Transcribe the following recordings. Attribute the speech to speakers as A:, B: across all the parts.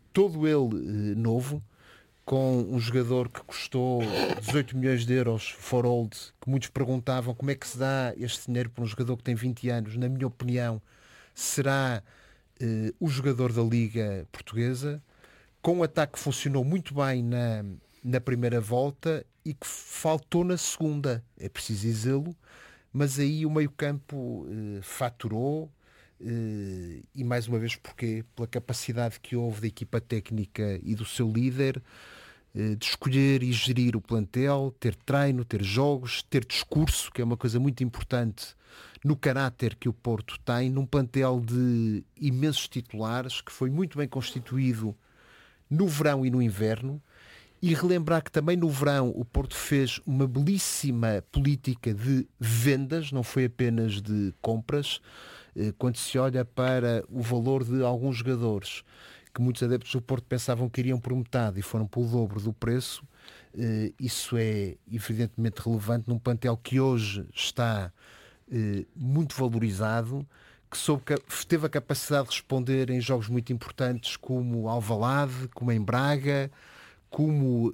A: todo ele novo, com um jogador que custou 18 milhões de euros for old, que muitos perguntavam como é que se dá este dinheiro para um jogador que tem 20 anos. Na minha opinião, será o jogador da Liga Portuguesa, com um ataque que funcionou muito bem na primeira volta e que faltou na segunda, é preciso dizê-lo, mas aí o meio-campo faturou, e mais uma vez porquê? Pela capacidade que houve da equipa técnica e do seu líder de escolher e gerir o plantel, ter treino, ter jogos, ter discurso, que é uma coisa muito importante no caráter que o Porto tem, num plantel de imensos titulares, que foi muito bem constituído no verão e no inverno. E relembrar que também no verão o Porto fez uma belíssima política de vendas, não foi apenas de compras, quando se olha para o valor de alguns jogadores que muitos adeptos do Porto pensavam que iriam por metade e foram pelo dobro do preço. Isso é evidentemente relevante num plantel que hoje está muito valorizado, que teve a capacidade de responder em jogos muito importantes como Alvalade, como em Braga, como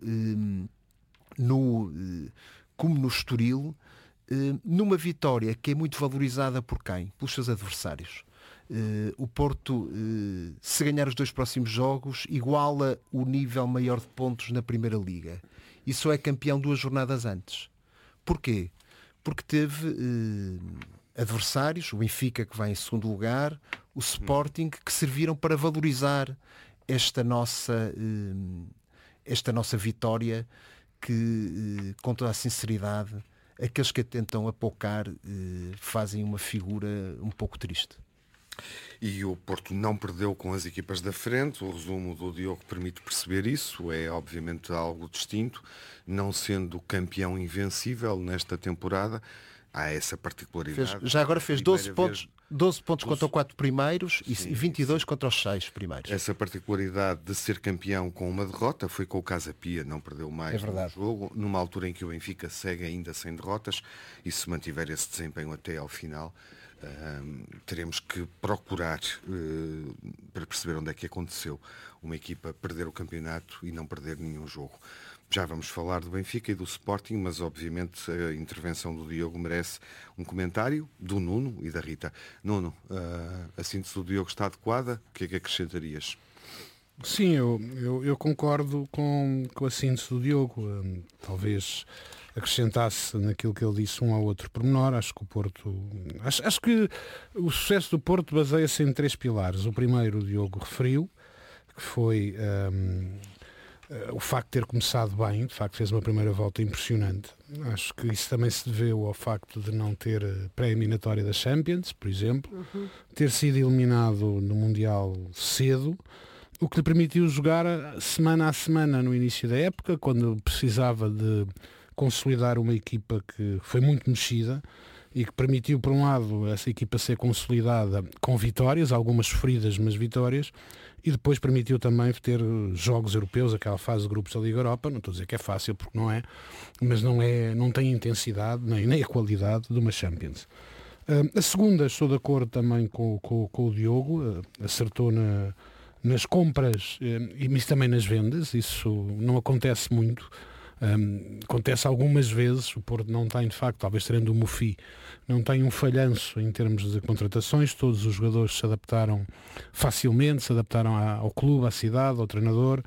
A: no Estoril, numa vitória que é muito valorizada por quem? Pelos seus adversários. O Porto, se ganhar os 2 próximos jogos, iguala o nível maior de pontos na Primeira Liga e só é campeão 2 jornadas antes. Porquê? Porque teve adversários, o Benfica, que vai em segundo lugar, o Sporting, que serviram para valorizar esta nossa vitória, que, com toda a sinceridade, aqueles que a tentam apocar fazem uma figura um pouco triste.
B: E o Porto não perdeu com as equipas da frente. O resumo do Diogo permite perceber isso. É obviamente algo distinto. Não sendo campeão invencível nesta temporada, há essa particularidade.
A: Já agora fez 12 pontos contra os 4 primeiros e 22 contra os 6 primeiros.
B: Essa particularidade de ser campeão com uma derrota foi com o Casa Pia, não perdeu mais no jogo, numa altura em que o Benfica segue ainda sem derrotas, e se mantiver esse desempenho até ao final, teremos que procurar para perceber onde é que aconteceu uma equipa perder o campeonato e não perder nenhum jogo. Já vamos falar do Benfica e do Sporting, mas obviamente a intervenção do Diogo merece um comentário do Nuno e da Rita. Nuno, a síntese do Diogo está adequada? O que é que acrescentarias?
C: Sim, eu concordo com a síntese do Diogo. Talvez acrescentasse naquilo que ele disse um ao outro pormenor. Acho que o Porto... Acho que o sucesso do Porto baseia-se em 3 pilares. O primeiro, o Diogo referiu, que foi... o facto de ter começado bem, de facto fez uma primeira volta impressionante. Acho que isso também se deveu ao facto de não ter pré-eliminatória da Champions, por exemplo, ter sido eliminado no Mundial cedo, o que lhe permitiu jogar semana a semana no início da época, quando precisava de consolidar uma equipa que foi muito mexida e que permitiu, por um lado, essa equipa ser consolidada com vitórias, algumas sofridas, mas vitórias, e depois permitiu também ter jogos europeus, aquela fase de grupos da Liga Europa. Não estou a dizer que é fácil, porque não é, mas não tem a intensidade nem a qualidade de uma Champions. A segunda, estou de acordo também com o Diogo, acertou nas compras e também nas vendas. Isso não acontece muito. Acontece algumas vezes. O Porto não tem, de facto, talvez tirando o Mufi, não tem um falhanço em termos de contratações. Todos os jogadores se adaptaram facilmente, se adaptaram ao clube, à cidade, ao treinador.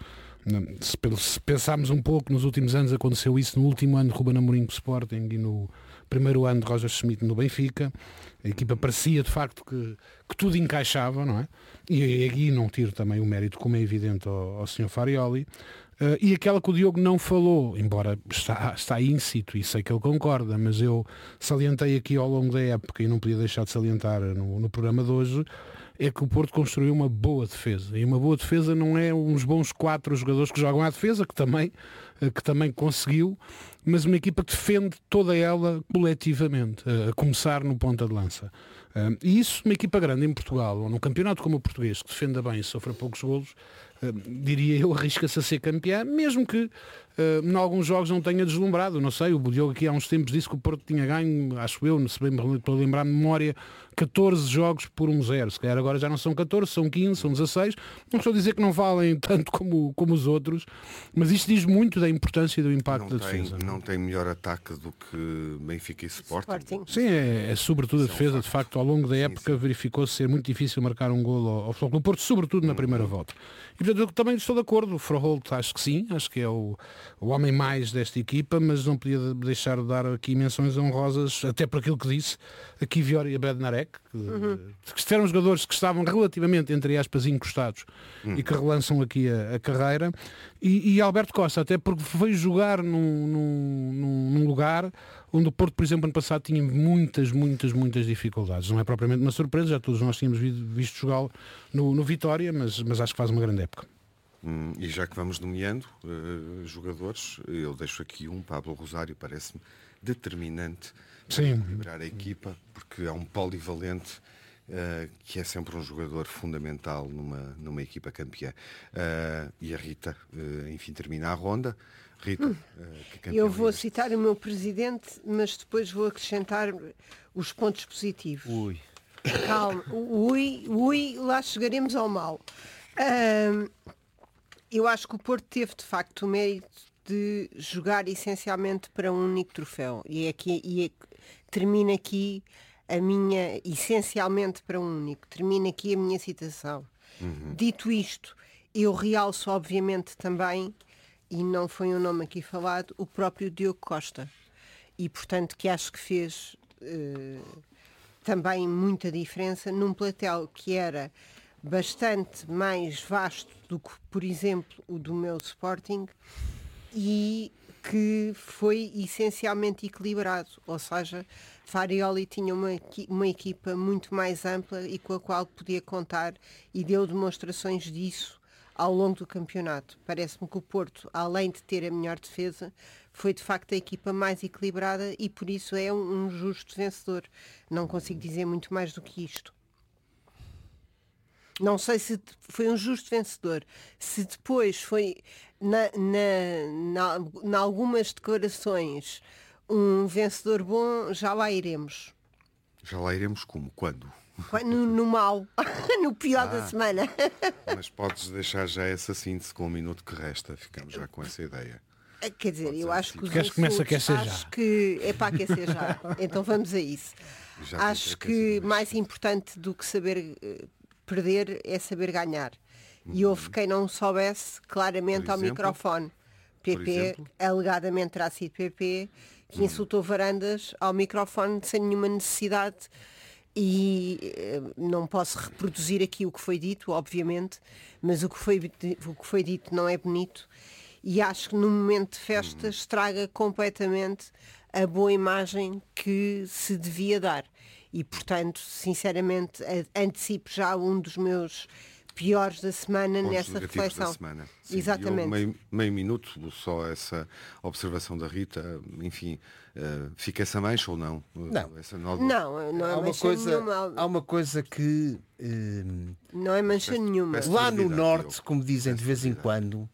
C: Se pensarmos um pouco, nos últimos anos aconteceu isso no último ano de Ruben Amorim com o Sporting e no primeiro ano de Roger Schmidt no Benfica. A equipa parecia de facto que tudo encaixava, não é? E aqui não tiro também o mérito, como é evidente, ao Sr. Farioli. E aquela que o Diogo não falou, embora está íncito e sei que ele concorda, mas eu salientei aqui ao longo da época e não podia deixar de salientar no programa de hoje, é que o Porto construiu uma boa defesa. E uma boa defesa não é uns bons 4 jogadores que jogam à defesa, que também conseguiu, mas uma equipa que defende toda ela coletivamente, a começar no ponta de lança. E isso, uma equipa grande em Portugal, ou num campeonato como o português, que defenda bem e sofra poucos golos, diria eu, arrisca-se a ser campeã, mesmo que em alguns jogos não tenha deslumbrado. Não sei, o Diogo aqui há uns tempos disse que o Porto tinha ganho, acho eu, se bem me estou a lembrar de memória, 14 jogos por 1-0. Se calhar agora já não são 14, são 15, são 16. Não estou a dizer que não valem tanto como os outros, mas isto diz muito da importância e do impacto da defesa.
B: Não tem melhor ataque do que Benfica e Sporting.
C: Sim, é sobretudo a defesa. De facto, ao longo da época verificou-se ser muito difícil marcar um golo ao Futebol Clube do Porto, sobretudo na primeira volta. E portanto, eu também estou de acordo. O Froholt, acho que sim, acho que é o homem mais desta equipa, mas não podia deixar de dar aqui menções honrosas, até por aquilo que disse, a Kivior e a Bednarek, que eram jogadores que estavam relativamente, entre aspas, encostados e que relançam aqui a carreira, e Alberto Costa, até porque veio jogar num lugar onde o Porto, por exemplo, ano passado tinha muitas dificuldades. Não é propriamente uma surpresa, já todos nós tínhamos visto jogá-lo no Vitória, mas acho que faz uma grande época.
B: E já que vamos nomeando jogadores, eu deixo aqui Pablo Rosário, parece-me determinante para equilibrar a equipa, porque é um polivalente que é sempre um jogador fundamental numa equipa campeã. E a Rita, enfim, termina a ronda. Rita,
D: eu vou citar o meu presidente, mas depois vou acrescentar os pontos positivos. Calma, lá chegaremos ao mal. Eu acho que o Porto teve de facto o mérito de jogar essencialmente para um único troféu, termina aqui a minha, essencialmente para um único, termina aqui a minha citação. Dito isto, eu realço obviamente também, e não foi um nome aqui falado, o próprio Diogo Costa, e portanto que acho que fez também muita diferença num plantel que era bastante mais vasto do que, por exemplo, o do meu Sporting, e que foi essencialmente equilibrado, ou seja, Farioli tinha uma equipa muito mais ampla e com a qual podia contar, e deu demonstrações disso ao longo do campeonato. Parece-me que o Porto, além de ter a melhor defesa, foi de facto a equipa mais equilibrada e por isso é um justo vencedor. Não consigo dizer muito mais do que isto. Não sei se foi um justo vencedor. Se depois foi, em algumas declarações, um vencedor bom, já lá iremos.
B: Já lá iremos como? Quando?
D: No mal, no pior da semana.
B: Mas podes deixar já essa síntese com o minuto que resta. Ficamos já com essa ideia.
D: Quer dizer, eu acho que os
C: insultos, começa a aquecer já.
D: Acho que é para aquecer já. Então vamos a isso. Acho que mais importante do que saber perder é saber ganhar. E houve quem não soubesse claramente ao microfone. PP, alegadamente terá sido PP, que insultou Varandas ao microfone sem nenhuma necessidade. E não posso reproduzir aqui o que foi dito, obviamente, mas o que foi dito não é bonito. E acho que no momento de festa estraga completamente a boa imagem que se devia dar. E, portanto, sinceramente, antecipo já um dos meus piores da semana nessa reflexão.
B: Sim, exatamente. Meio minuto, só essa observação da Rita, enfim, fica essa mancha ou não?
D: Não é mancha nenhuma.
A: Há uma coisa que...
D: não é mancha nenhuma.
A: Lá no Norte, como dizem de vez em quando,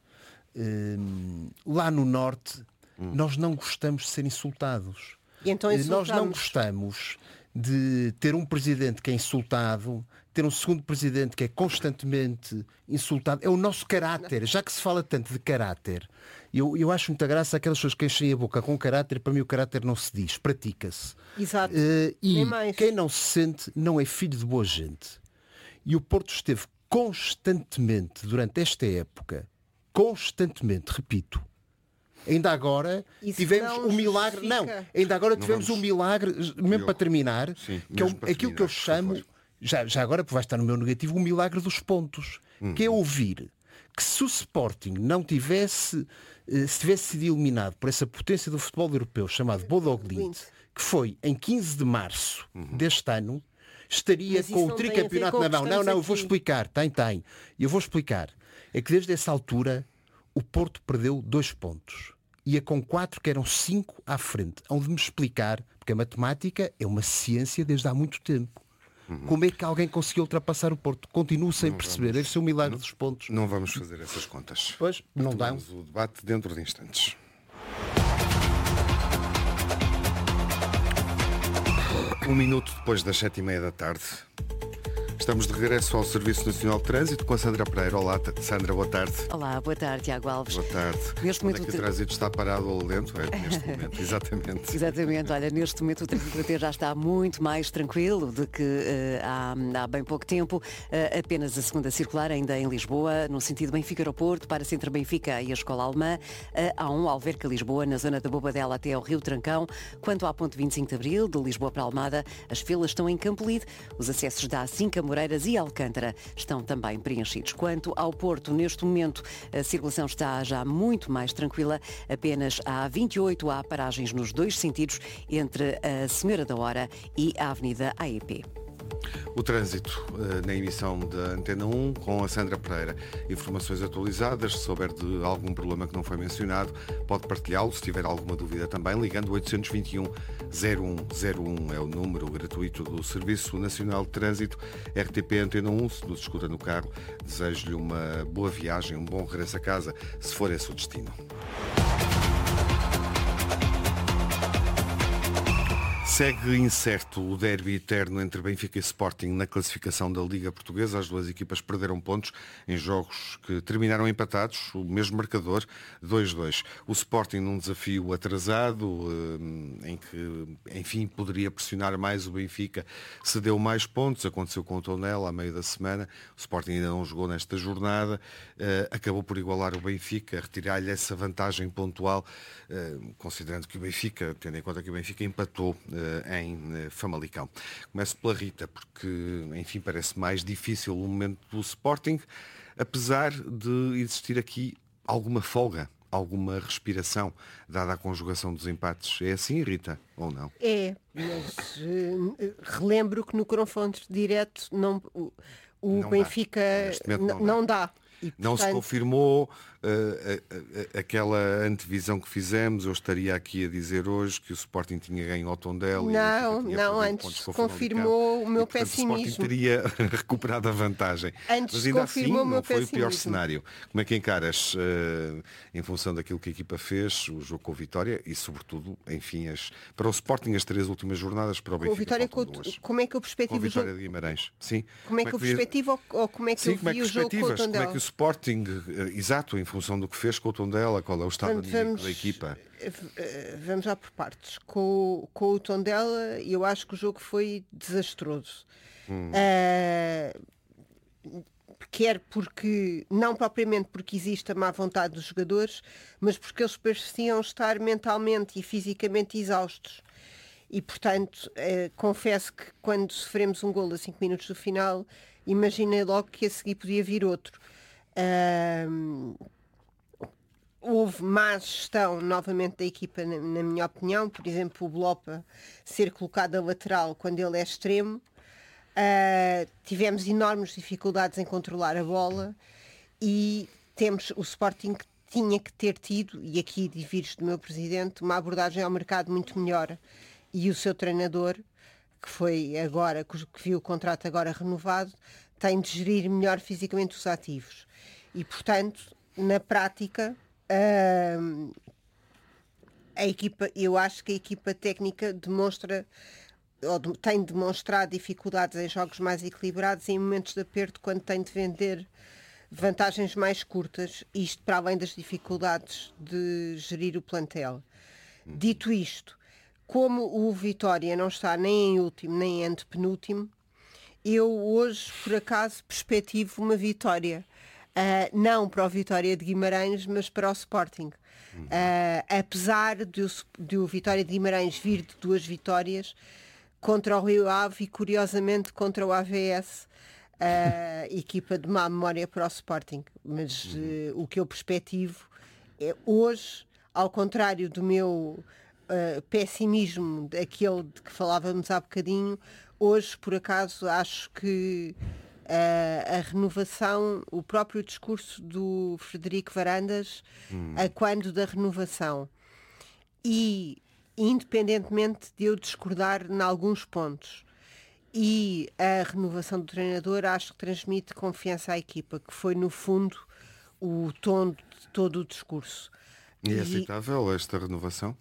A: lá no Norte, nós não gostamos de ser insultados.
D: E então
A: nós não gostamos de ter um presidente que é insultado, ter um segundo presidente que é constantemente insultado. É o nosso caráter. Já que se fala tanto de caráter, eu acho muita graça aquelas pessoas que enchem a boca com caráter. Para mim o caráter não se diz, pratica-se.
D: Exato.
A: E quem não se sente não é filho de boa gente. E o Porto esteve constantemente, durante esta época, repito, ainda agora tivemos um milagre. Não, ainda agora tivemos um milagre, mesmo para terminar, sim, que é aquilo que eu chamo, já agora, porque vai estar no meu negativo, o milagre dos pontos. Que é ouvir que se o Sporting não tivesse, se tivesse sido eliminado por essa potência do futebol europeu chamado Bodo Glimt, que foi em 15 de março deste ano, estaria com o tricampeonato na mão. Não, eu vou explicar. Tem. Eu vou explicar. É que desde essa altura o Porto perdeu 2 pontos. Ia com 4, que eram 5 à frente. Hão de me explicar, porque a matemática é uma ciência desde há muito tempo. Como é que alguém conseguiu ultrapassar o Porto? Continuo sem perceber. Deve ser um milagre dos pontos.
B: Não vamos fazer essas contas.
A: Pois, não dá.
B: Vamos o debate dentro de instantes. Um minuto depois das 7h30 da tarde. Estamos de regresso ao Serviço Nacional de Trânsito com a Sandra Pereira. Olá, Sandra, boa tarde.
E: Olá, boa tarde, Tiago Alves.
B: Boa tarde.
E: Neste momento
B: o trânsito está parado ou lento? É neste momento, exatamente.
E: Exatamente, olha, neste momento o trânsito até já está muito mais tranquilo do que há bem pouco tempo. Apenas a segunda circular, ainda em Lisboa, no sentido Benfica-Aeroporto, para Centro Benfica e a Escola Alemã. Há um Alverca-Lisboa, na zona da Bobadela até ao Rio Trancão. Quanto à ponte 25 de Abril, de Lisboa para Almada, as filas estão em Campolide. Os acessos da A5, Moreiras e Alcântara estão também preenchidos. Quanto ao Porto, neste momento a circulação está já muito mais tranquila. Apenas a A28 há paragens nos dois sentidos entre a Senhora da Hora e a Avenida AEP.
B: O trânsito na emissão da Antena 1 com a Sandra Pereira. Informações atualizadas. Se souber de algum problema que não foi mencionado, pode partilhá-lo. Se tiver alguma dúvida também, ligando 821 0101 é o número gratuito do Serviço Nacional de Trânsito. RTP Antena 1, se nos escuta no carro, desejo-lhe uma boa viagem, um bom regresso a casa, se for esse o destino. Segue incerto o derby eterno entre Benfica e Sporting na classificação da Liga Portuguesa. As duas equipas perderam pontos em jogos que terminaram empatados, o mesmo marcador, 2-2. O Sporting num desafio atrasado, em que, enfim, poderia pressionar mais o Benfica, cedeu mais pontos, aconteceu com o Tondela a meio da semana. O Sporting ainda não jogou nesta jornada, acabou por igualar o Benfica, retirar-lhe essa vantagem pontual, considerando que o Benfica, tendo em conta que o Benfica empatou em Famalicão. Começo pela Rita, porque, enfim, parece mais difícil o momento do Sporting, apesar de existir aqui alguma folga, alguma respiração, dada a conjugação dos empates. É assim, Rita, ou não?
D: É, mas relembro que no confronto direto o Benfica não dá. E,
B: não portanto... se confirmou aquela antevisão que fizemos. Eu estaria aqui a dizer hoje que o Sporting tinha ganho ao Tondela.
D: Não, antes confirmou o meu pessimismo.
B: O Sporting teria recuperado a vantagem.
D: Mas ainda assim
B: não foi o pior cenário. Como é que encaras, em função daquilo que a equipa fez, o jogo com o Vitória e, sobretudo, enfim, para o Sporting as 3 últimas jornadas, para o Benfica?
D: O Vitória, como é que eu perspectivo
B: o jogo? Com a Vitória de Guimarães. Sim.
D: Como é que eu perspectivo ou como é que eu vi o jogo com o Tondela?
B: Como é que o Sporting, exato, em função do que fez com o Tondela, qual é o estado anímico da equipa?
D: Vamos já por partes. Com o Tondela, eu acho que o jogo foi desastroso. Quer porque, não propriamente porque existe a má vontade dos jogadores, mas porque eles pareciam estar mentalmente e fisicamente exaustos. E, portanto, confesso que quando sofremos um golo a 5 minutos do final, imaginei logo que a seguir podia vir outro. Houve má gestão novamente da equipa, na minha opinião. Por exemplo, o Blopa ser colocado a lateral quando ele é extremo. Tivemos enormes dificuldades em controlar a bola e temos o Sporting que tinha que ter tido, e aqui divirjo do meu presidente, uma abordagem ao mercado muito melhor. E o seu treinador, que foi agora, que viu o contrato agora renovado, tem de gerir melhor fisicamente os ativos. E, portanto, na prática, a equipa, eu acho que a equipa técnica demonstra, ou tem demonstrado dificuldades em jogos mais equilibrados e em momentos de aperto, quando tem de vender vantagens mais curtas, isto para além das dificuldades de gerir o plantel. Dito isto, como o Vitória não está nem em último nem em antepenúltimo, eu hoje, por acaso, perspectivo uma vitória. Não para o Vitória de Guimarães, mas para o Sporting. Apesar de o Vitória de Guimarães vir de 2 vitórias contra o Rio Ave e, curiosamente, contra o AVS, equipa de má memória para o Sporting. Mas o que eu perspectivo é hoje, ao contrário do meu pessimismo, daquele de que falávamos há bocadinho, hoje, por acaso, acho que a renovação, o próprio discurso do Frederico Varandas, a quando da renovação, e independentemente de eu discordar em alguns pontos, e a renovação do treinador acho que transmite confiança à equipa, que foi no fundo o tom de todo o discurso.
B: E é aceitável esta renovação?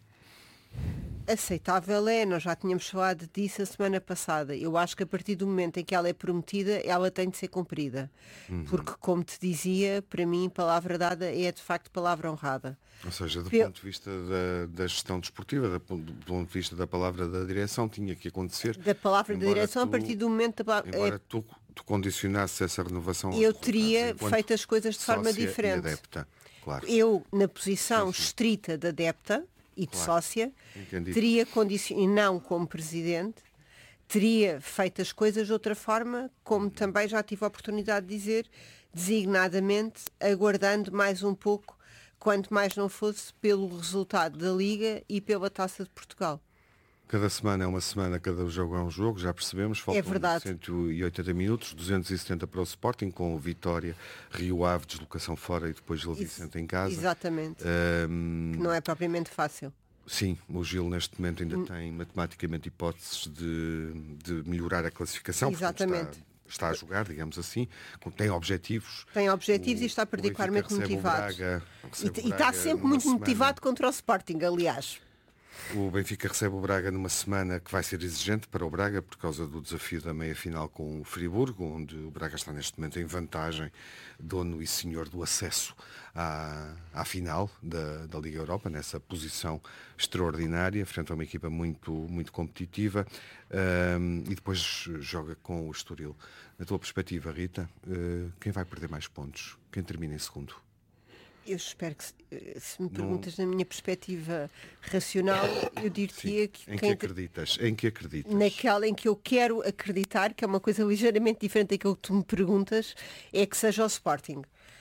D: Aceitável nós já tínhamos falado disso a semana passada. Eu acho que a partir do momento em que ela é prometida, ela tem de ser cumprida. Porque, como te dizia, para mim, palavra dada é de facto palavra honrada.
B: Ou seja, do ponto de vista da gestão desportiva, do ponto de vista da palavra da direção, tinha que acontecer.
D: Da palavra da direção, a partir do momento da
B: embora tu condicionasses essa renovação.
D: Eu teria feito as coisas de forma diferente.
B: Adepta, claro.
D: Eu, na posição estrita de adepta e de sócia, teria condicionado, e não como presidente, teria feito as coisas de outra forma, como também já tive a oportunidade de dizer, designadamente, aguardando mais um pouco, quanto mais não fosse pelo resultado da Liga e pela Taça de Portugal.
B: Cada semana é uma semana, cada jogo é um jogo, já percebemos. Faltam 180 minutos, 270 para o Sporting, com o Vitória, Rio Ave, deslocação fora e depois Gil Vicente em casa.
D: Exatamente. Que não é propriamente fácil.
B: Sim, o Gil neste momento ainda tem matematicamente hipóteses de melhorar a classificação.
D: Exatamente.
B: Está a jogar, digamos assim, tem objetivos.
D: Tem objetivos e está particularmente motivado. E está sempre muito motivado contra o Sporting, aliás.
B: O Benfica recebe o Braga numa semana que vai ser exigente para o Braga por causa do desafio da meia-final com o Friburgo, onde o Braga está neste momento em vantagem, dono e senhor do acesso à final da Liga Europa, nessa posição extraordinária, frente a uma equipa muito, muito competitiva, e depois joga com o Estoril. Na tua perspectiva, Rita, quem vai perder mais pontos? Quem termina em segundo?
D: Eu espero que, se me perguntas na minha perspectiva racional, eu diria que...
B: Em que acreditas? Em que acreditas?
D: Naquela em que eu quero acreditar, que é uma coisa ligeiramente diferente daquilo que tu me perguntas, é que seja o Sporting.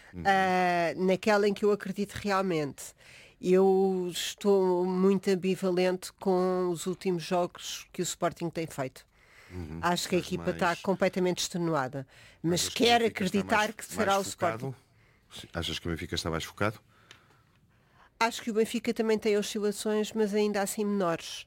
D: Naquela em que eu acredito realmente. Eu estou muito ambivalente com os últimos jogos que o Sporting tem feito. Acho que a equipa está completamente extenuada. Mas quero acreditar que será o Sporting.
B: Achas que o Benfica está mais focado?
D: Acho que o Benfica também tem oscilações, mas ainda assim menores.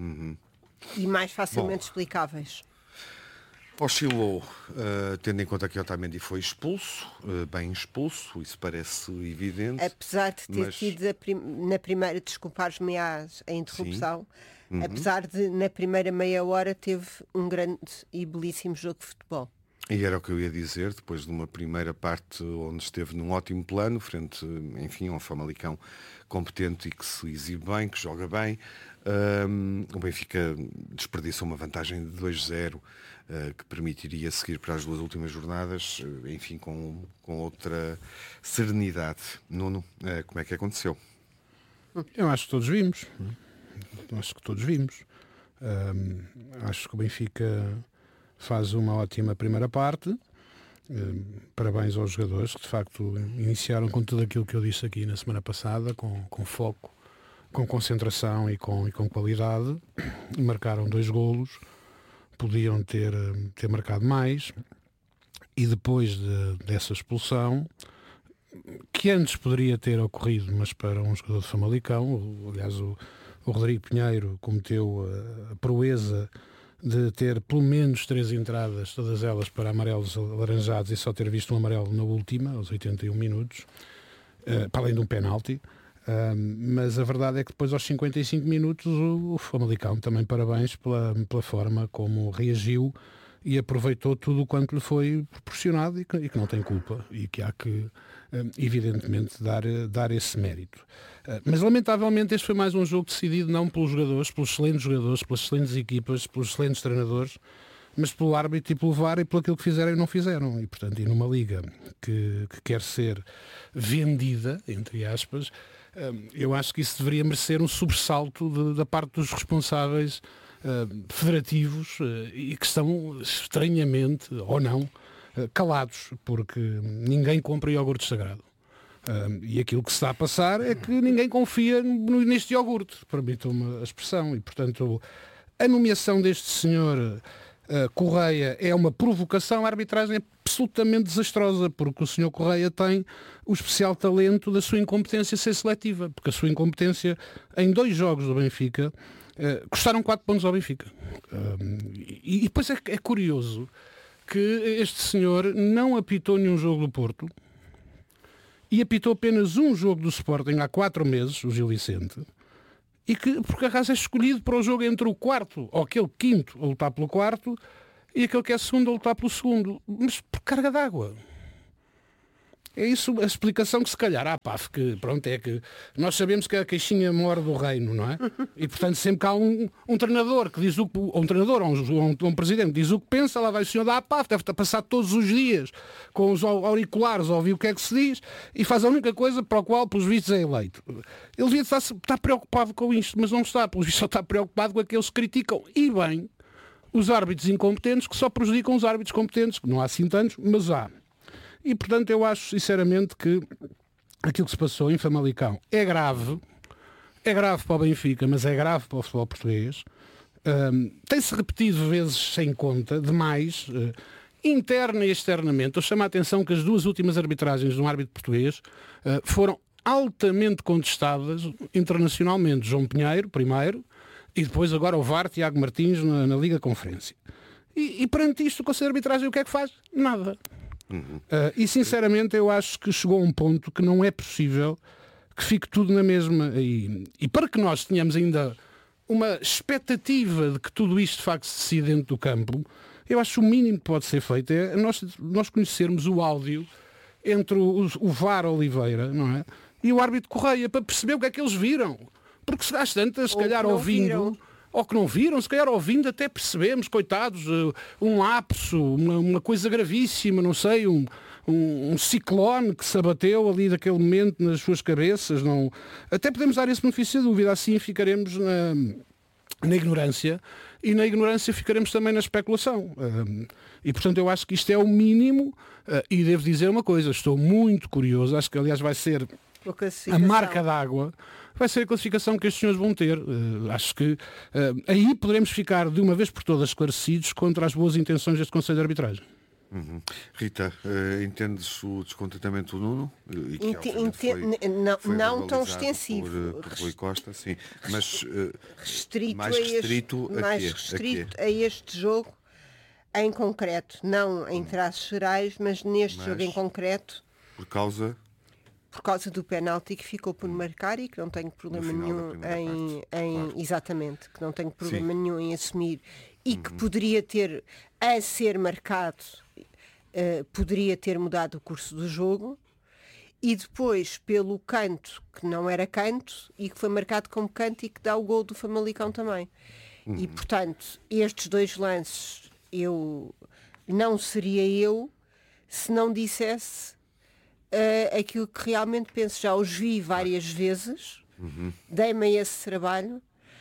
D: E mais facilmente explicáveis.
B: Oscilou, tendo em conta que Otamendi foi expulso, bem expulso, isso parece evidente.
D: Apesar de ter tido na primeira, desculpar-me a interrupção, apesar de na primeira meia hora teve um grande e belíssimo jogo de futebol.
B: E era o que eu ia dizer, depois de uma primeira parte onde esteve num ótimo plano, frente, enfim, a um Famalicão competente e que se exibe bem, que joga bem. O Benfica desperdiçou uma vantagem de 2-0, que permitiria seguir para as duas últimas jornadas, enfim, com outra serenidade. Nuno, como é que aconteceu?
C: Eu acho que todos vimos. Acho que o Benfica faz uma ótima primeira parte. Parabéns aos jogadores que de facto iniciaram com tudo aquilo que eu disse aqui na semana passada, com foco, com concentração e com qualidade. Marcaram 2 golos, podiam ter marcado mais, e depois dessa expulsão, que antes poderia ter ocorrido, mas para um jogador de Famalicão, aliás o Rodrigo Pinheiro cometeu a proeza de ter pelo menos 3 entradas, todas elas para amarelos alaranjados, e só ter visto um amarelo na última, aos 81 minutos, para além de um penalti. Mas a verdade é que depois, aos 55 minutos, o Famalicão, também parabéns pela forma como reagiu e aproveitou tudo o quanto lhe foi proporcionado, e que não tem culpa, e que há que, evidentemente, dar esse mérito. Mas, lamentavelmente, este foi mais um jogo decidido não pelos jogadores, pelas excelentes equipas, pelos excelentes treinadores, mas pelo árbitro e pelo VAR e pelo aquilo que fizeram e não fizeram. E, portanto, e numa liga que quer ser vendida, entre aspas, eu acho que isso deveria merecer um sobressalto da parte dos responsáveis federativos, e que estão estranhamente, ou não, calados, porque ninguém compra iogurte sagrado. E aquilo que se está a passar é que ninguém confia neste iogurte, permitam-me a expressão, e portanto a nomeação deste senhor Correia é uma provocação. A arbitragem é absolutamente desastrosa, porque o senhor Correia tem o especial talento da sua incompetência ser seletiva, porque a sua incompetência em 2 jogos do Benfica custaram 4 pontos ao Benfica. E depois é curioso que este senhor não apitou nenhum jogo do Porto e apitou apenas um jogo do Sporting há 4 meses, o Gil Vicente, e que por acaso é escolhido para o jogo entre o quarto, ou aquele quinto a lutar pelo quarto, e aquele que é segundo a lutar pelo segundo, mas por carga d'água. É isso a explicação que se calhar há, pá, que pronto, é que nós sabemos que a queixinha mora do reino, não é? E portanto sempre que há um treinador que diz o que, ou um treinador ou um presidente diz o que pensa, lá vai o senhor da APAF, deve estar a passar todos os dias com os auriculares a ouvir o que é que se diz e faz a única coisa para o qual, pelos vistos, é eleito. Ele devia estar preocupado com isto, mas não está, pelos vistos só está preocupado com aqueles que criticam, e bem, os árbitros incompetentes que só prejudicam os árbitros competentes, que não há assim tantos, mas há. E, portanto, eu acho, sinceramente, que aquilo que se passou em Famalicão é grave para o Benfica, mas é grave para o futebol português. Tem-se repetido vezes sem conta, demais, interna e externamente. Eu chamo a atenção que as 2 últimas arbitragens de um árbitro português foram altamente contestadas internacionalmente. João Pinheiro, primeiro, e depois agora o VAR, Tiago Martins, na Liga Conferência. E perante isto, o Conselho de Arbitragem o que é que faz? Nada. E sinceramente eu acho que chegou a um ponto que não é possível que fique tudo na mesma. E para que nós tenhamos ainda uma expectativa de que tudo isto de facto se decida dentro do campo, eu acho que o mínimo que pode ser feito é nós conhecermos o áudio entre o VAR Oliveira, não é? E o árbitro Correia, para perceber o que é que eles viram. Porque se às tantas, se calhar ouvindo... Ou que não viram, se calhar ouvindo até percebemos, coitados, um lapso, uma coisa gravíssima, não sei, um ciclone que se abateu ali daquele momento nas suas cabeças. Não... Até podemos dar esse benefício de dúvida, assim ficaremos na ignorância, e na ignorância ficaremos também na especulação. E portanto eu acho que isto é o mínimo, e devo dizer uma coisa, estou muito curioso, acho que aliás vai ser a marca d'água, vai ser a classificação que estes senhores vão ter. Acho que aí poderemos ficar de uma vez por todas esclarecidos contra as boas intenções deste Conselho de Arbitragem.
B: Rita, entendes o descontentamento do Nuno?
D: Não tão extensivo.
B: Por Rui Costa, sim. Mas
D: mais restrito a este jogo em concreto. Não em traços gerais, mas neste jogo em concreto.
B: Por causa
D: do penalti que ficou por marcar e que não tenho problema nenhum exatamente, que não tenho problema nenhum em assumir e que poderia ter a ser marcado, poderia ter mudado o curso do jogo, e depois pelo canto que não era canto e que foi marcado como canto e que dá o gol do Famalicão também. E portanto estes 2 lances não seria eu se não dissesse aquilo que realmente penso. Já os vi várias vezes, dei-me esse trabalho,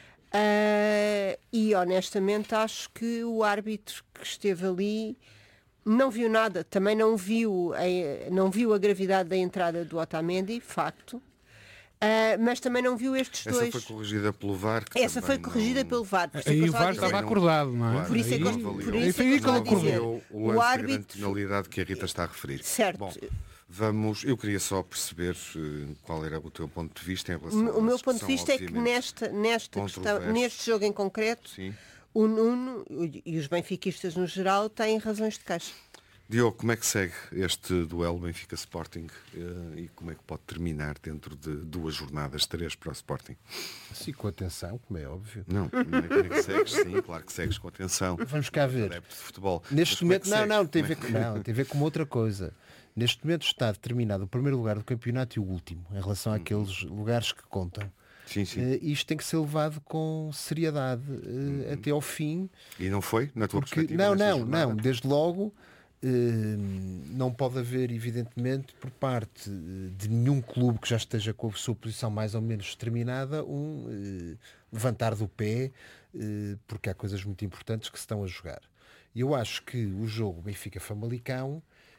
D: e honestamente acho que o árbitro que esteve ali não viu nada, também não viu a gravidade da entrada do Otamendi, facto, mas também não viu estes dois.
B: Essa foi corrigida pelo VAR.
D: Essa foi corrigida pelo VAR.
C: Aí o VAR estava acordado, não é?
D: Por isso é que eu estou a dizer.
B: O árbitro, a penalidade que a Rita está a referir.
D: Certo.
B: Bom, eu queria só perceber qual era o teu ponto de vista em relação
D: O meu ponto de vista é que nesta questão, neste jogo em concreto, o Nuno e os benfiquistas no geral têm razões de caixa.
B: Diogo, como é que segue este duelo Benfica-Sporting e como é que pode terminar dentro de 2 jornadas, 3 para o Sporting?
A: Sim, com atenção, como é óbvio.
B: Não é que segues, sim, claro que segues com atenção.
A: Vamos cá ver.
B: Adepto de futebol.
A: Neste momento, tem a ver com outra coisa. Neste momento está determinado o primeiro lugar do campeonato e o último, em relação àqueles lugares que contam.
B: Sim.
A: Isto tem que ser levado com seriedade até ao fim.
B: E não foi, na tua perspectiva?
A: Não. Desde logo, não pode haver, evidentemente, por parte de nenhum clube que já esteja com a sua posição mais ou menos determinada, levantar do pé, porque há coisas muito importantes que se estão a jogar. E eu acho que o jogo Benfica-Famalicão,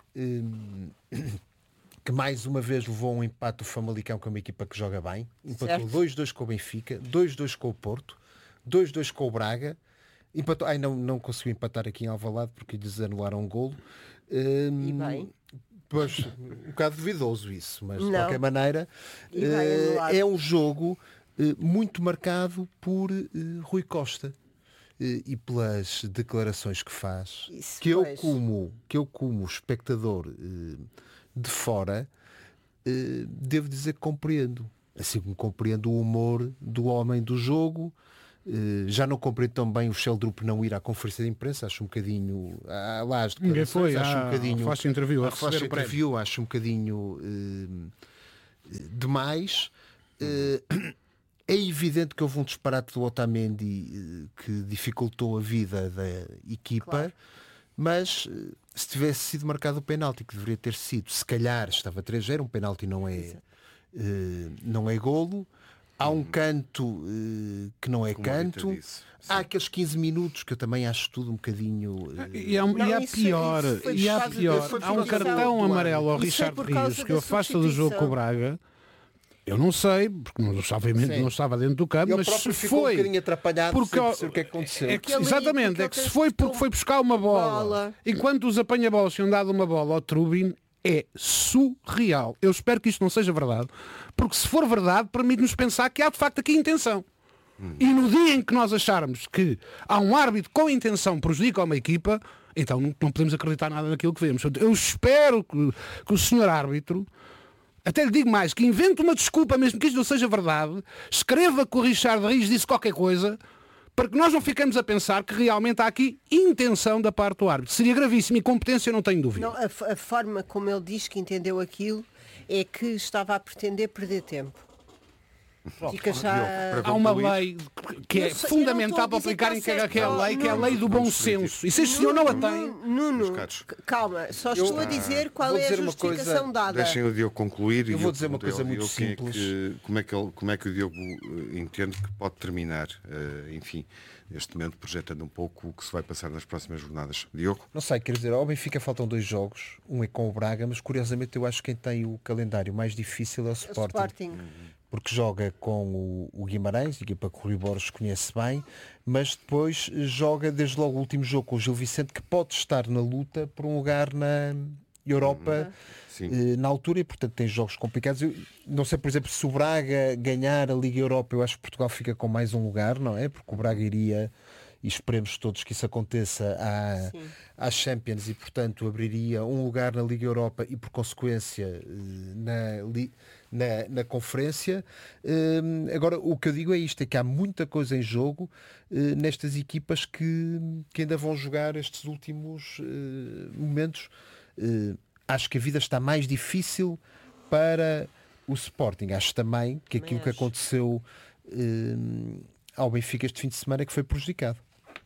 A: que mais uma vez levou um empate do Famalicão, que é uma equipa que joga bem, empatou 2-2 com o Benfica, 2-2 com o Porto, 2-2 com o Braga, empatou, não conseguiu empatar aqui em Alvalade porque lhes anularam um golo.
D: E bem.
A: Pois, um bocado duvidoso isso, mas de qualquer maneira é um jogo muito marcado por Rui Costa. E pelas declarações que faz, que eu como espectador de fora, devo dizer que compreendo. Assim como compreendo o humor do homem do jogo, já não compreendo tão bem o Sheldrup não ir à conferência de imprensa, acho um bocadinho lá as declarações, acho um bocadinho
C: flash interview,
A: acho um bocadinho demais. É evidente que houve um disparate do Otamendi que dificultou a vida da equipa, claro. Mas se tivesse sido marcado o penalti, que deveria ter sido, se calhar estava 3-0, um penalti não é golo. Há um canto que não é canto. Há aqueles 15 minutos que eu também acho tudo um bocadinho...
C: E há pior. Há um cartão amarelo ao Richard Rios que o afasta do jogo com o Braga. Eu não sei, porque não estava dentro do campo, mas se foi
A: um bocadinho atrapalhado porque o que aconteceu.
C: Exatamente, é que se foi porque foi buscar uma bola, enquanto os apanha-bolas tinham dado uma bola ao Trubin, é surreal. Eu espero que isto não seja verdade, porque se for verdade, permite-nos pensar que há de facto aqui intenção. E no dia em que nós acharmos que há um árbitro com intenção que prejudica uma equipa, então não podemos acreditar nada naquilo que vemos. Eu espero que o senhor árbitro, até lhe digo mais, que invente uma desculpa, mesmo que isto não seja verdade, escreva que o Richard Rios disse qualquer coisa, para que nós não fiquemos a pensar que realmente há aqui intenção da parte do árbitro. Seria gravíssimo, e competência não tenho dúvida.
D: Não, a forma como ele diz que entendeu aquilo é que estava a pretender perder tempo.
C: Há uma lei que é fundamental para aplicarem que é a lei do bom senso. E se este senhor não a tem...
D: Nuno, calma, só estou a dizer qual é a justificação dada.
B: Deixem o Diogo concluir.
A: Eu vou dizer uma coisa muito simples.
B: Como é que o Diogo entende que pode terminar, enfim, neste momento, projetando um pouco o que se vai passar nas próximas jornadas. Diogo?
A: Não sei, quer dizer, ao Benfica faltam 2 jogos, um é com o Braga, mas curiosamente eu acho que quem tem o calendário mais difícil é o Sporting. Porque joga com o Guimarães, equipa que o Rui Borges conhece bem, mas depois joga desde logo o último jogo com o Gil Vicente, que pode estar na luta por um lugar na Europa na altura, e portanto tem jogos complicados. Eu não sei, por exemplo, se o Braga ganhar a Liga Europa, eu acho que Portugal fica com mais um lugar, não é? Porque o Braga iria, e esperemos todos que isso aconteça, à Champions, e portanto abriria um lugar na Liga Europa e por consequência na conferência. Agora, o que eu digo é isto, é que há muita coisa em jogo nestas equipas que ainda vão jogar estes últimos momentos. Acho que a vida está mais difícil para o Sporting. Acho também que aquilo que aconteceu ao Benfica este fim de semana é que foi prejudicado.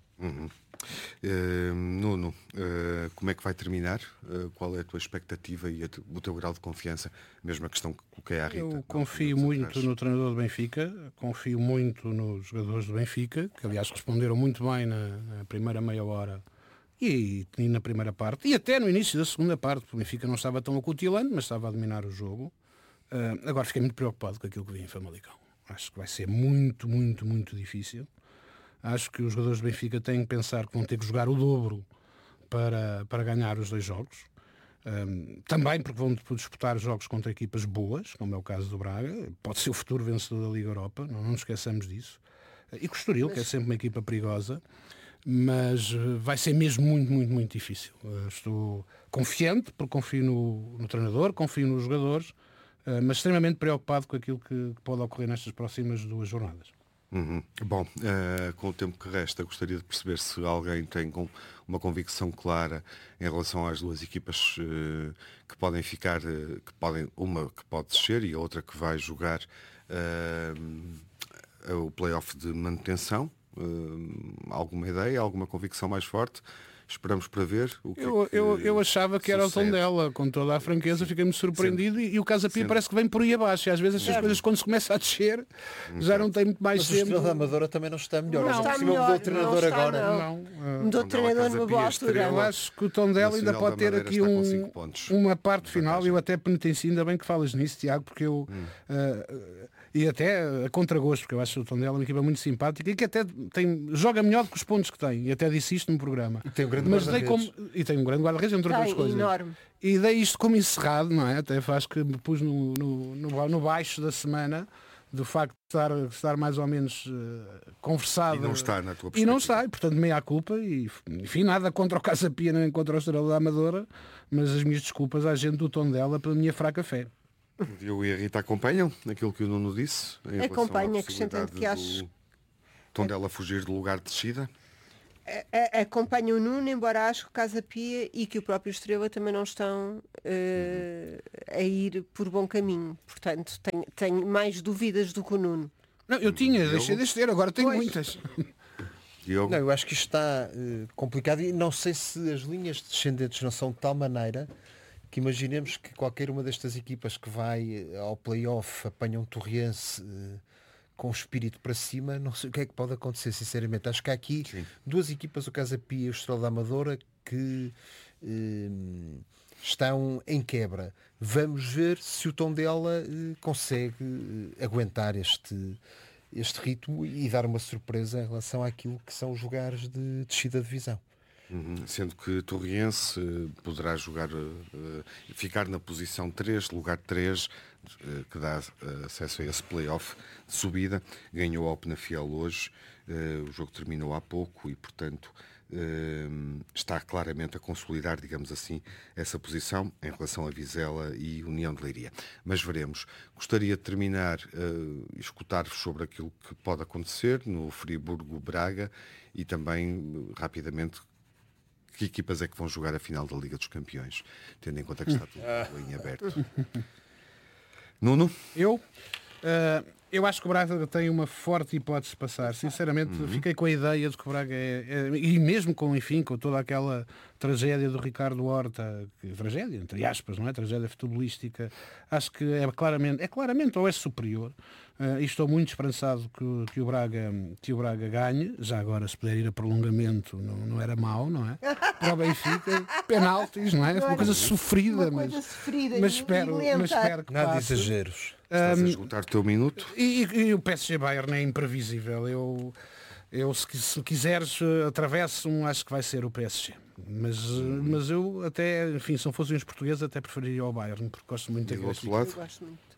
B: Nuno, como é que vai terminar? Qual é a tua expectativa e o teu grau de confiança? Mesma questão que coloquei à Rita.
C: Eu confio muito no treinador do Benfica, confio muito nos jogadores do Benfica, que aliás responderam muito bem na primeira meia hora e na primeira parte, e até no início da segunda parte. O Benfica não estava tão acutilante, mas estava a dominar o jogo. Agora fiquei muito preocupado com aquilo que vi em Famalicão. Acho que vai ser muito, muito, muito difícil. Acho que os jogadores do Benfica têm que pensar que vão ter que jogar o dobro para ganhar os 2 jogos. Também porque vão disputar jogos contra equipas boas, como é o caso do Braga. Pode ser o futuro vencedor da Liga Europa, não nos esqueçamos disso. E com o Estoril, que é sempre uma equipa perigosa. Mas vai ser mesmo muito, muito, muito difícil. Estou confiante, porque confio no treinador, confio nos jogadores, mas extremamente preocupado com aquilo que pode ocorrer nestas próximas 2 jornadas.
B: Bom, com o tempo que resta, gostaria de perceber se alguém tem uma convicção clara em relação às 2 equipas que podem ficar, uma que pode descer e a outra que vai jogar o play-off de manutenção. Alguma ideia, alguma convicção mais forte? Esperamos para ver o que
C: eu achava que era o Tondela, com toda a franqueza, fiquei-me surpreendido, e o Casa Pia parece que vem por aí abaixo, e às vezes estas coisas, quando se começa a descer, já não tem muito mais tempo.
A: Mas o Estrela da Amadora também não está melhor. Não está melhor, mudou de treinador agora.
D: Mudou de treinador numa boa altura.
C: Eu acho que o Tondela ainda pode ter aqui uma parte final, e eu até penitencio, ainda bem que falas nisso, Tiago, porque eu... e até a contragosto, porque eu acho o Tondela uma equipa muito simpática e que até joga melhor do que os pontos que tem, e até disse isto no programa.
A: E tem um grande guarda-redes.
C: E tem um grande guarda-redes, entre outras coisas.
D: Enorme.
C: E dei isto como encerrado, não é? Até faz que me pus no baixo da semana, do facto de estar mais ou menos conversado.
B: E não está na tua perspectiva.
C: E não está, e portanto meia culpa, e enfim, nada contra o Casa Pia, nem contra o Estrela da Amadora, mas as minhas desculpas à gente do Tondela pela minha fraca fé.
B: Eu e a Rita acompanham aquilo que o Nuno disse?
D: Acompanho, acrescentando que acho...
B: Tondela fugir do lugar de descida?
D: Acompanho o Nuno, embora acho que o Casa Pia e que o próprio Estrela também não estão a ir por bom caminho. Portanto, tenho mais dúvidas do que o Nuno.
C: Não, eu tinha, deixei de ter, agora tenho muitas.
A: Não, eu acho que isto está complicado e não sei se as linhas descendentes não são de tal maneira que imaginemos que qualquer uma destas equipas que vai ao play-off apanha um Torriense com o espírito para cima, não sei o que é que pode acontecer, sinceramente. Acho que há aqui duas equipas, o Casa Pia e o Estrela da Amadora, que estão em quebra. Vamos ver se o Tondela consegue aguentar este ritmo e dar uma surpresa em relação àquilo que são os lugares de descida de divisão.
B: Sendo que Torriense poderá jogar, ficar na posição 3, lugar 3, que dá acesso a esse play-off de subida. Ganhou ao Penafiel hoje, o jogo terminou há pouco e, portanto, está claramente a consolidar, digamos assim, essa posição em relação a Vizela e União de Leiria. Mas veremos. Gostaria de terminar e escutar-vos sobre aquilo que pode acontecer no Friburgo-Braga e também, rapidamente, que equipas é que vão jogar a final da Liga dos Campeões, tendo em conta que está tudo em aberto. Nuno?
C: Eu acho que o Braga tem uma forte hipótese de passar. Sinceramente, fiquei com a ideia de que o Braga e mesmo com toda aquela tragédia do Ricardo Horta, tragédia, entre aspas, não é? Tragédia futebolística, acho que é claramente ou é superior. E estou muito esperançado que o Braga ganhe. Já agora, se puder ir a prolongamento, não era mau, não é? Para o Benfica, penaltis, não é? Uma coisa sofrida, mas espero que
A: nada
C: passe.
A: de exageros.
B: Estás a esgotar o teu minuto?
C: E o PSG Bayern é imprevisível. Eu se quiseres, atravesso acho que vai ser o PSG. Mas eu até, enfim, se não fossem os portugueses, até preferiria o Bayern, porque gosto muito daquele
B: outro lado?
D: Eu gosto muito.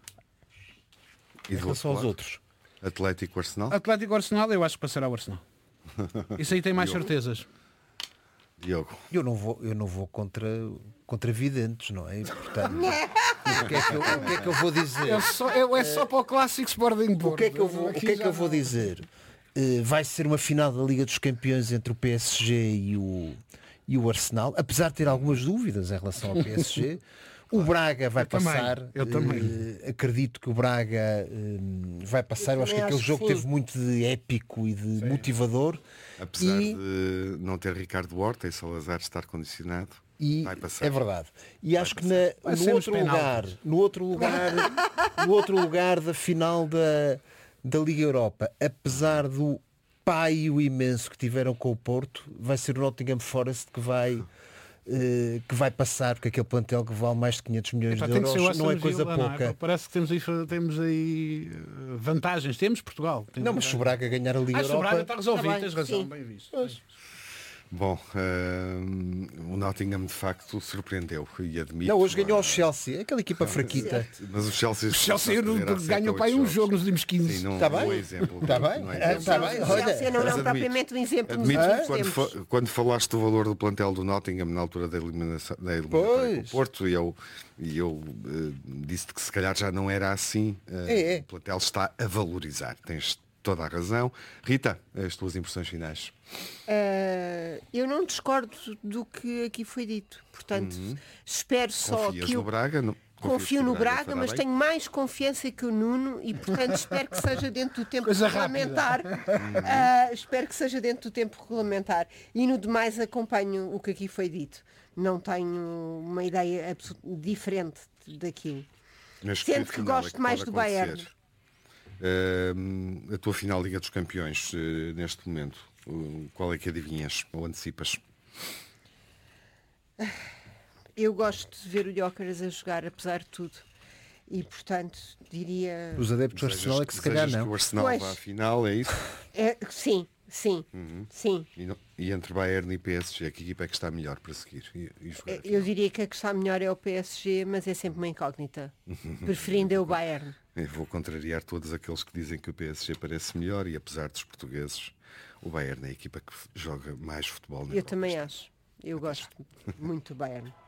B: E
A: em relação aos outros?
B: Atlético-Arsenal?
C: Atlético-Arsenal, eu acho que passará o Arsenal. Isso aí tem mais certezas.
B: Diogo?
A: Eu não vou contra videntes, não é? E, portanto, o que é que eu vou dizer?
C: É só para o clássico Sporting Porto.
A: O que é que eu vou dizer? Vai ser uma final da Liga dos Campeões entre o PSG e o Arsenal, apesar de ter algumas dúvidas em relação ao PSG. O Braga vai passar.
C: Eu também.
A: Acredito que o Braga vai passar. Eu acho que aquele jogo teve muito de épico e de motivador.
B: Apesar de não ter Ricardo Horta e Salazar estar condicionado, vai passar.
A: É verdade. E acho que no outro lugar da final da Liga Europa, apesar do paio imenso que tiveram com o Porto, vai ser o Nottingham Forest que vai passar, porque aquele plantel que vale mais de 500 milhões de euros não é coisa pouca.
C: Não é? Parece que temos aí vantagens. Temos Portugal.
A: Mas se o Braga ganhar a Liga Europa...
C: Se o Braga está resolvido, tens razão.
D: Sim.
C: Bem visto.
B: Bom, o Nottingham de facto surpreendeu e admito.
A: Não, hoje ganhou ao Chelsea, aquela equipa fraquita.
B: Mas o Chelsea
C: ganhou para aí um jogo nos últimos 15.
B: Sim, não,
A: Está
B: não
A: bem?
B: é exemplo.
A: Está bem? Está bem?
D: O Chelsea não é propriamente um exemplo nos últimos tempos.
B: Quando falaste do valor do plantel do Nottingham na altura da eliminatória com o Porto, e eu disse-te que se calhar já não era assim. O plantel está a valorizar. Tens toda a razão. Rita, as tuas impressões finais?
D: Eu não discordo do que aqui foi dito. Portanto, espero só
B: Confias
D: que
B: no Braga?
D: Confio no Braga, mas
B: bem?
D: tenho mais confiança que o Nuno e, portanto, espero que seja dentro do tempo
C: Coisa
D: regulamentar. Espero que seja dentro do tempo regulamentar. E no demais acompanho o que aqui foi dito. Não tenho uma ideia diferente daquilo. Sendo que gosto mais do Bayern.
B: A tua final Liga dos Campeões, neste momento, qual é que adivinhas ou antecipas?
D: Eu gosto de ver o Gyökeres a jogar, apesar de tudo. E, portanto, diria...
A: Os adeptos do Arsenal é que se calhar não.
B: Que o Arsenal vá à final, é isso?
D: Sim, Sim, sim.
B: E entre Bayern e PSG, que equipa é que está melhor para seguir?
D: Eu diria que a que está melhor é o PSG, mas é sempre uma incógnita. Preferindo eu o Bayern.
B: Eu vou contrariar todos aqueles que dizem que o PSG parece melhor e apesar dos portugueses, o Bayern é a equipa que joga mais futebol na
D: Eu também acho. Eu gosto muito do Bayern.